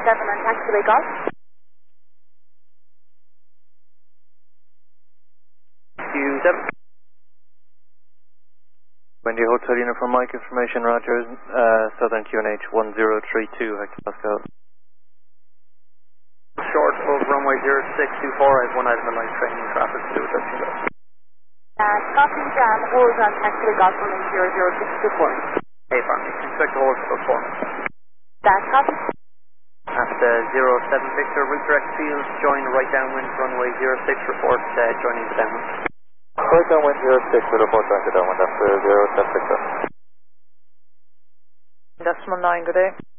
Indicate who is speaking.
Speaker 1: on taxiway golf.
Speaker 2: Q7.
Speaker 3: Windy Hotel Uniform Mike information, Roger, Southern QNH 1032, Hector Pascal.
Speaker 2: Short of runway 0624, I have one out of the line training traffic to do with touching go.
Speaker 1: Copy jam, hold on taxiway golf runway 00624.
Speaker 2: Hey, farm, expect to hold for 4 minutes.
Speaker 1: Copy.
Speaker 2: At 07 Victor, redirect field, join right downwind, runway 06, report joining the downwind.
Speaker 3: Right downwind 06, we'll report back to downwind after 07 Victor.
Speaker 1: Decimal 9, good day.